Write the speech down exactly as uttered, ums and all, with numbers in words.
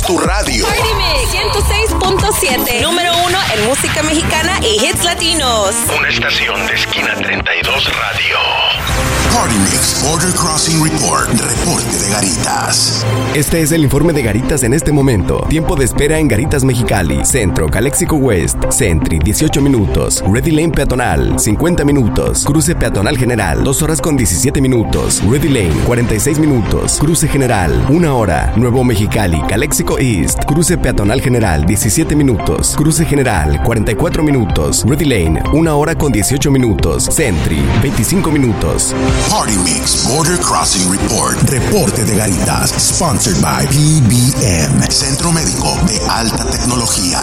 Tu radio. Party Mix ciento seis punto siete. Número uno en música mexicana y hits latinos. Una estación de Esquina treinta y dos Radio. Party Mix Border Crossing Report. Reporte de Garitas. Este es el informe de Garitas en este momento. Tiempo de espera en Garitas Mexicali. Centro, Calexico West. Sentry, dieciocho minutos. Ready Lane Peatonal, cincuenta minutos. Cruce Peatonal General, dos horas con diecisiete minutos. Ready Lane, cuarenta y seis minutos. Cruce General, una hora. Nuevo Mexicali, Calexico East. Cruce Peatonal General, diecisiete minutos. Cruce General, cuarenta y cuatro minutos. Ready Lane, una hora con dieciocho minutos. Sentry, veinticinco minutos. Party Mix Border Crossing Report. Reporte de Garitas. Sponsored by P B M. Centro Médico de Alta Tecnología.